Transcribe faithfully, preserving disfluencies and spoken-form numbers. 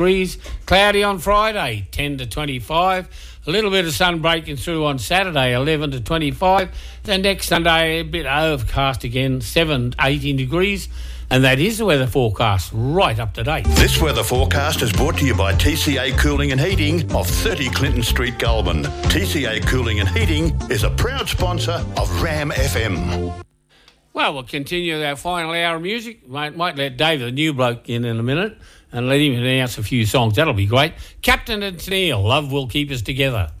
degrees. Cloudy on Friday, ten to twenty-five. A little bit of sun breaking through on Saturday, eleven to twenty-five. Then next Sunday, a bit overcast again, seven, eighteen degrees. And that is the weather forecast, right up to date. This weather forecast is brought to you by T C A Cooling and Heating of thirty Clinton Street, Goulburn. T C A Cooling and Heating is a proud sponsor of Ram F M. Well, we'll continue with our final hour of music. Might, might let David, the new bloke, in in a minute and let him announce a few songs. That'll be great. Captain and Tennille, Love Will Keep Us Together.